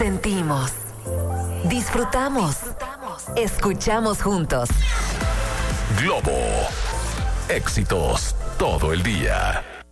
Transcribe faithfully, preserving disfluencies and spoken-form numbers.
Sentimos, disfrutamos, escuchamos juntos. Globo, éxitos todo el día.